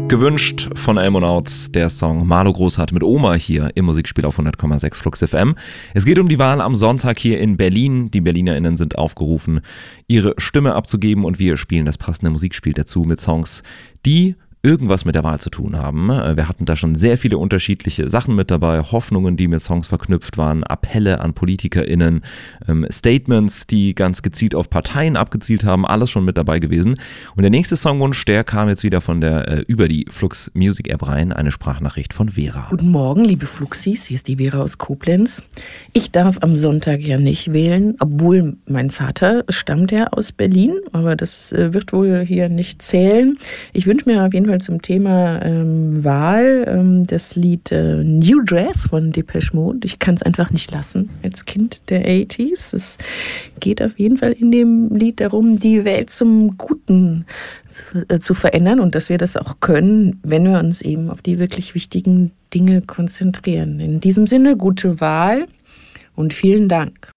Gewünscht von Elmonauts der Song Marlo Großhardt mit Oma hier im Musikspiel auf 100,6 Flux FM. Es geht um die Wahl am Sonntag hier in Berlin. Die BerlinerInnen sind aufgerufen, ihre Stimme abzugeben und wir spielen das passende Musikspiel dazu mit Songs, die irgendwas mit der Wahl zu tun haben. Wir hatten da schon sehr viele unterschiedliche Sachen mit dabei, Hoffnungen, die mit Songs verknüpft waren, Appelle an PolitikerInnen, Statements, die ganz gezielt auf Parteien abgezielt haben, alles schon mit dabei gewesen. Und der nächste Songwunsch, der kam jetzt wieder von der über die Flux Music App rein, eine Sprachnachricht von Vera. Guten Morgen, liebe Fluxis, hier ist die Vera aus Koblenz. Ich darf am Sonntag ja nicht wählen, obwohl mein Vater stammt ja aus Berlin, aber das wird wohl hier nicht zählen. Ich wünsche mir auf jeden Fall zum Thema Wahl das Lied New Dress von Depeche Mode. Ich kann es einfach nicht lassen als Kind der 80s. Es geht auf jeden Fall in dem Lied darum, die Welt zum Guten zu verändern und dass wir das auch können, wenn wir uns eben auf die wirklich wichtigen Dinge konzentrieren. In diesem Sinne, gute Wahl und vielen Dank.